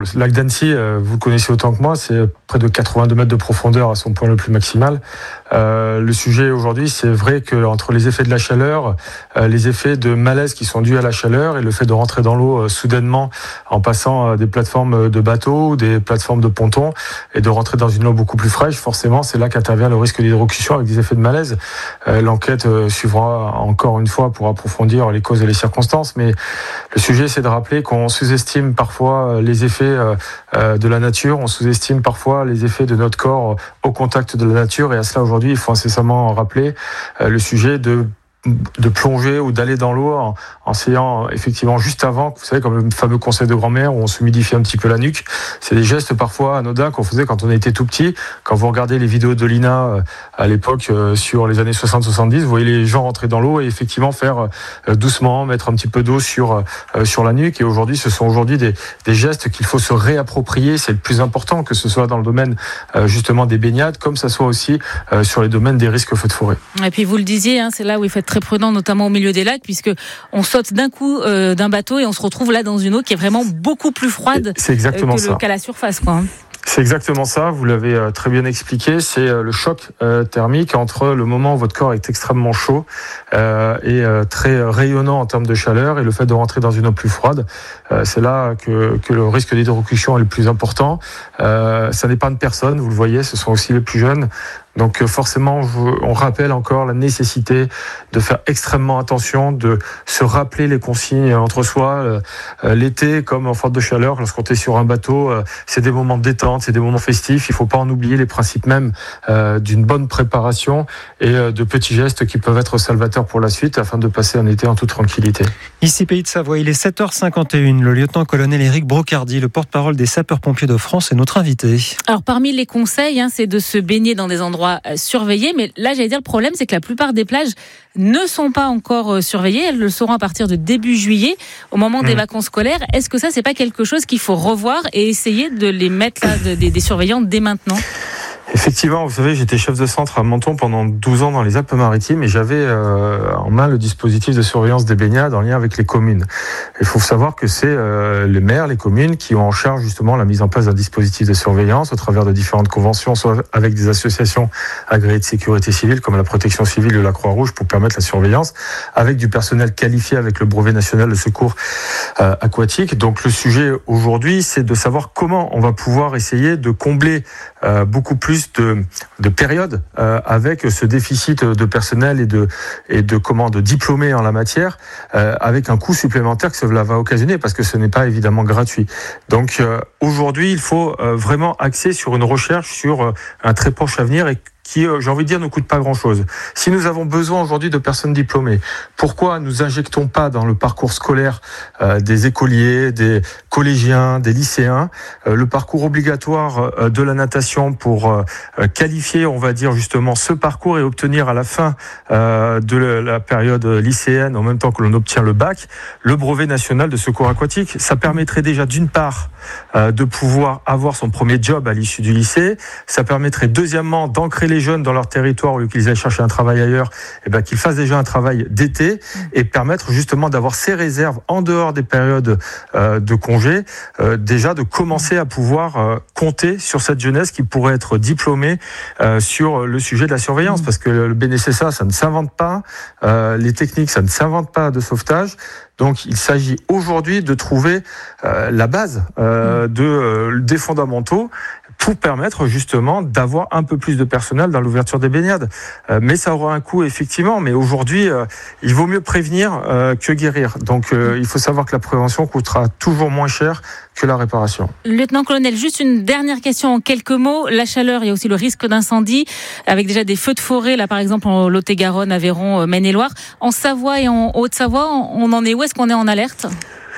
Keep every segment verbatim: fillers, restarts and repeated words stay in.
le lac d'Annecy, euh, vous le connaissez autant que moi, c'est près de quatre-vingt-deux mètres de profondeur à son point le plus maximal. Euh, le sujet aujourd'hui, c'est vrai que entre les effets de la chaleur, euh, les effets de malaise qui sont dus à la chaleur et le fait de rentrer dans l'eau euh, soudainement en passant euh, des plateformes de bateaux ou des plateformes de pontons et de rentrer dans une eau beaucoup plus fraîche, forcément, c'est là qu'intervient le risque d'hydrocution avec des effets de malaise. Euh, l'enquête euh, suivra encore une fois pour approfondir les causes et les circonstances, mais le sujet, c'est de rappeler qu'on sous-estime parfois les effets euh, euh, de la nature, on sous-estime parfois les effets de notre corps au contact de la nature, et à cela aujourd'hui, il faut incessamment rappeler euh, le sujet de de plonger ou d'aller dans l'eau en, en essayant effectivement juste avant, vous savez, comme le fameux conseil de grand-mère où on s'humidifie un petit peu la nuque. C'est des gestes parfois anodins qu'on faisait quand on était tout petit. Quand vous regardez les vidéos de Lina euh, à l'époque euh, sur les années soixante soixante-dix, vous voyez les gens rentrer dans l'eau et effectivement faire euh, doucement, mettre un petit peu d'eau sur euh, sur la nuque. Et aujourd'hui, ce sont aujourd'hui des, des gestes qu'il faut se réapproprier. C'est le plus important, que ce soit dans le domaine euh, justement des baignades, comme ça soit aussi euh, sur les domaines des risques feux de forêt. Et puis vous le disiez, hein, c'est là où il faut être très prudent, notamment au milieu des lacs, puisque on saute d'un coup euh, d'un bateau et on se retrouve là dans une eau qui est vraiment beaucoup plus froide c'est exactement euh, que ça. le, qu'à la surface, quoi. C'est exactement ça, vous l'avez euh, très bien expliqué, c'est euh, le choc euh, thermique entre le moment où votre corps est extrêmement chaud euh, et euh, très rayonnant en termes de chaleur, et le fait de rentrer dans une eau plus froide. Euh, c'est là que, que le risque d'hydrocution est le plus important. Euh, ça n'épargne personne, vous le voyez, ce sont aussi les plus jeunes. Donc forcément, on rappelle encore la nécessité de faire extrêmement attention, de se rappeler les consignes entre soi. L'été, comme en forte de chaleur, lorsqu'on est sur un bateau, c'est des moments de détente, c'est des moments festifs. Il ne faut pas en oublier les principes même d'une bonne préparation et de petits gestes qui peuvent être salvateurs pour la suite afin de passer un été en toute tranquillité. Ici Pays de Savoie, il est sept heures cinquante et une. Le lieutenant-colonel Éric Brocardi, le porte-parole des sapeurs-pompiers de France, est notre invité. Alors parmi les conseils, hein, c'est de se baigner dans des endroits surveillées, mais là j'allais dire le problème c'est que la plupart des plages ne sont pas encore surveillées, elles le seront à partir de début juillet, au moment des mmh. vacances scolaires. Est-ce que ça c'est pas quelque chose qu'il faut revoir et essayer de les mettre là, de, de, des surveillants dès maintenant? Effectivement, vous savez, j'étais chef de centre à Menton pendant douze ans dans les Alpes-Maritimes et j'avais euh, en main le dispositif de surveillance des baignades en lien avec les communes. Il faut savoir que c'est euh, les maires, les communes qui ont en charge justement la mise en place d'un dispositif de surveillance au travers de différentes conventions, soit avec des associations agréées de sécurité civile comme la Protection civile ou la Croix-Rouge pour permettre la surveillance, avec du personnel qualifié avec le brevet national de secours euh, aquatique. Donc le sujet aujourd'hui, c'est de savoir comment on va pouvoir essayer de combler euh, beaucoup plus de, de périodes euh, avec ce déficit de personnel et de, et de, comment, de diplômés en la matière, euh, avec un coût supplémentaire que cela va occasionner parce que ce n'est pas évidemment gratuit. Donc euh, aujourd'hui, il faut euh, vraiment axer sur une recherche sur euh, un très proche avenir et qui, j'ai envie de dire, ne coûte pas grand-chose. Si nous avons besoin aujourd'hui de personnes diplômées, pourquoi nous injectons pas dans le parcours scolaire euh, des écoliers, des collégiens, des lycéens, euh, le parcours obligatoire euh, de la natation pour euh, qualifier, on va dire, justement ce parcours et obtenir à la fin euh, de la période lycéenne, en même temps que l'on obtient le bac, le brevet national de secours aquatique. Ça permettrait déjà, d'une part, euh, de pouvoir avoir son premier job à l'issue du lycée. Ça permettrait, deuxièmement, d'ancrer les jeunes dans leur territoire au lieu qu'ils aillent chercher un travail ailleurs, et ben qu'ils fassent déjà un travail d'été et permettre justement d'avoir ces réserves en dehors des périodes euh, de congé, euh, déjà de commencer à pouvoir euh, compter sur cette jeunesse qui pourrait être diplômée euh, sur le sujet de la surveillance, parce que le B N C S A, ça ne s'invente pas, euh, les techniques, ça ne s'invente pas de sauvetage. Donc, il s'agit aujourd'hui de trouver euh, la base euh, de, euh, des fondamentaux pour permettre justement d'avoir un peu plus de personnel dans l'ouverture des baignades. Euh, mais ça aura un coût, effectivement. Mais aujourd'hui, euh, il vaut mieux prévenir euh, que guérir. Donc, euh, il faut savoir que la prévention coûtera toujours moins cher que la réparation. Lieutenant-colonel, juste une dernière question en quelques mots. La chaleur, il y a aussi le risque d'incendie, avec déjà des feux de forêt, là par exemple en Lot-et-Garonne, Aveyron, Maine-et-Loire. En Savoie et en Haute-Savoie, on en est où? Est-ce qu'on est en alerte?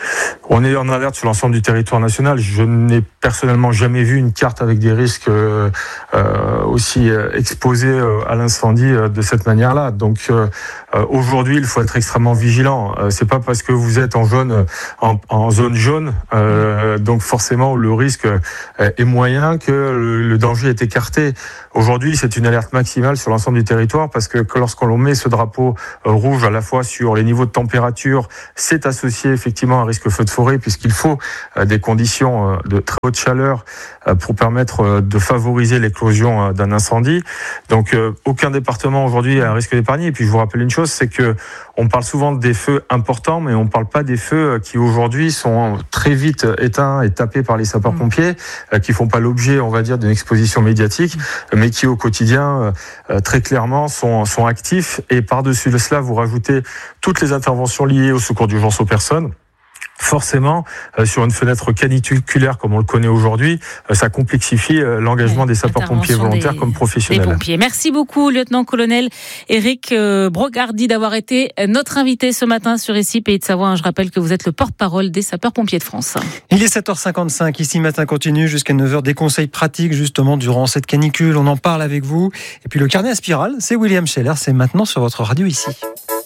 On est en alerte sur l'ensemble du territoire national. Je n'ai personnellement jamais vu une carte avec des risques euh, euh, aussi exposés euh, à l'incendie euh, de cette manière-là. Donc euh, euh, aujourd'hui, il faut être extrêmement vigilant. Euh, c'est pas parce que vous êtes en jaune, en, en zone jaune, euh, donc forcément le risque est moyen que le, le danger est écarté. Aujourd'hui, c'est une alerte maximale sur l'ensemble du territoire parce que, que lorsqu'on met ce drapeau euh, rouge à la fois sur les niveaux de température, c'est associé effectivement à un risque feu de forêt, puisqu'il faut des conditions de très haute chaleur pour permettre de favoriser l'éclosion d'un incendie. Donc aucun département aujourd'hui a un risque d'épargner. Et puis je vous rappelle une chose, c'est que on parle souvent des feux importants, mais on ne parle pas des feux qui aujourd'hui sont très vite éteints et tapés par les sapeurs-pompiers, mmh. qui font pas l'objet, on va dire, d'une exposition médiatique, mmh. mais qui au quotidien, très clairement, sont, sont actifs. Et par-dessus cela, vous rajoutez toutes les interventions liées au secours d'urgence aux personnes. Forcément, euh, sur une fenêtre caniculaire comme on le connaît aujourd'hui, euh, ça complexifie euh, l'engagement ouais, des sapeurs-pompiers volontaires des, comme professionnels. Des pompiers. Merci beaucoup, lieutenant-colonel Éric euh, Brocardi, d'avoir été notre invité ce matin sur I C I Pays de Savoie. Je rappelle que vous êtes le porte-parole des sapeurs-pompiers de France. Il est sept heures cinquante-cinq, ici Matin continue jusqu'à neuf heures. Des conseils pratiques justement durant cette canicule, on en parle avec vous. Et puis le carnet à spirale, c'est William Scheller, c'est maintenant sur votre radio ici.